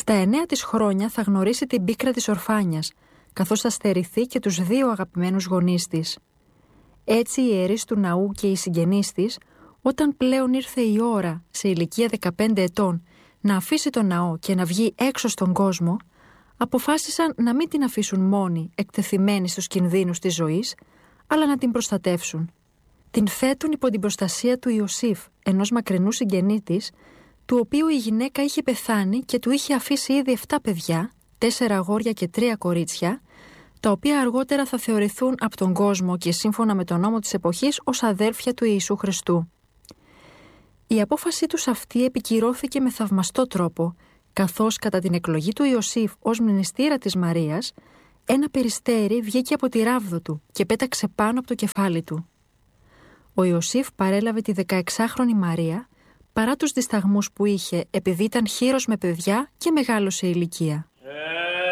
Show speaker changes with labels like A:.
A: Στα 9 της χρόνια θα γνωρίσει την πίκρα της ορφάνιας, καθώς θα στερηθεί και τους 2 αγαπημένους γονείς της. Έτσι οι ιερείς του ναού και οι συγγενείς της, όταν πλέον ήρθε η ώρα σε ηλικία 15 ετών να αφήσει τον ναό και να βγει έξω στον κόσμο, αποφάσισαν να μην την αφήσουν μόνη, εκτεθειμένη στους κινδύνους της ζωής, αλλά να την προστατεύσουν. Την θέτουν υπό την προστασία του Ιωσήφ, ενός μακρινού συγγενή της, του οποίου η γυναίκα είχε πεθάνει και του είχε αφήσει ήδη 7 παιδιά, 4 αγόρια και 3 κορίτσια, τα οποία αργότερα θα θεωρηθούν από τον κόσμο και σύμφωνα με τον νόμο της εποχής ως αδέρφια του Ιησού Χριστού. Η απόφασή τους αυτή επικυρώθηκε με θαυμαστό τρόπο, καθώς κατά την εκλογή του Ιωσήφ ως μνηστήρα της Μαρίας, ένα περιστέρι βγήκε από τη ράβδο του και πέταξε πάνω από το κεφάλι του. Ο Ιωσήφ παρέλαβε τη 16χρονη Μαρία, παρά τους δισταγμούς που είχε επειδή ήταν χήρος με παιδιά και μεγάλωσε ηλικία.